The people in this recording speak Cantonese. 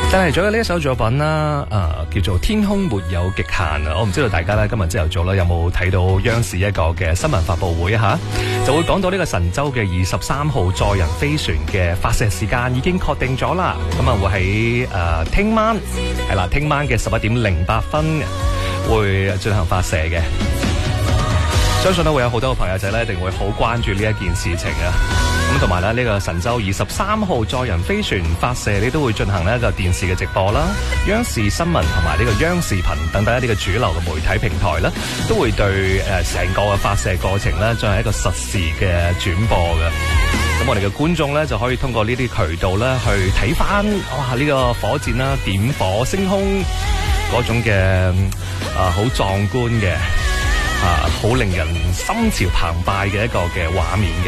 帶嚟咗呢一首作品啦，叫做《天空沒有極限》啊！我唔知道大家咧今日朝頭早咧有冇睇到央視一個嘅新聞發佈會吓，就會講到呢個神舟嘅23號載人飛船嘅發射時間已經確定咗啦，咁啊會喺聽晚係啦，聽晚嘅11:08會進行發射嘅。相信咧會有好多嘅朋友仔咧一定會好關注呢一件事情啊！咁同埋咧呢個神舟23號載人飛船發射，你都會進行一個電視嘅直播啦。央視新聞同埋呢個央視頻等等一啲嘅主流嘅媒體平台咧，都會對成個嘅發射過程咧進行一個實時嘅轉播嘅。咁我哋嘅觀眾咧就可以通過呢啲渠道咧去睇翻哇呢個火箭啦點火升空嗰種嘅好壯觀嘅好令人心潮澎湃嘅一個嘅畫面嘅。